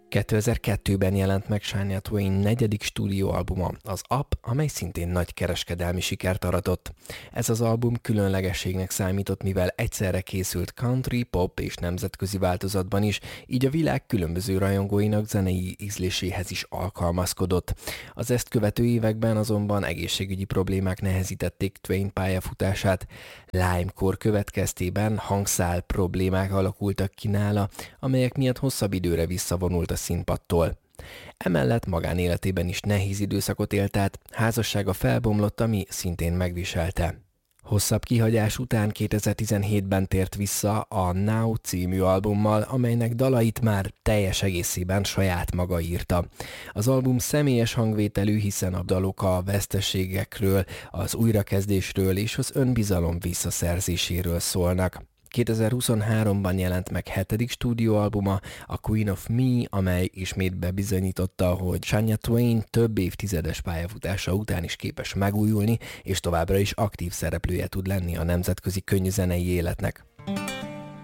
2002-ben jelent meg Shania Twain negyedik stúdióalbuma, az Up, amely szintén nagy kereskedelmi sikert aratott. Ez az album különlegességnek számított, mivel egyszerre készült country, pop és nemzetközi változatban is, így a világ különböző rajongóinak zenei ízléséhez is alkalmazkodott. Az ezt követő években azonban egészségügyi problémák nehezítették Twain pályafutását. Lyme-kór következtében hangszál problémák alakultak ki nála, amelyek miatt hosszabb időre visszavonult a színpadtól. Emellett magánéletében is nehéz időszakot élt át, házassága felbomlott, ami szintén megviselte. Hosszabb kihagyás után 2017-ben tért vissza a Now című albummal, amelynek dalait már teljes egészében saját maga írta. Az album személyes hangvételű, hiszen a dalok a veszteségekről, az újrakezdésről és az önbizalom visszaszerzéséről szólnak. 2023-ban jelent meg hetedik stúdióalbuma, a Queen of Me, amely ismét bebizonyította, hogy Shania Twain több évtizedes pályafutása után is képes megújulni, és továbbra is aktív szereplője tud lenni a nemzetközi könnyűzenei életnek.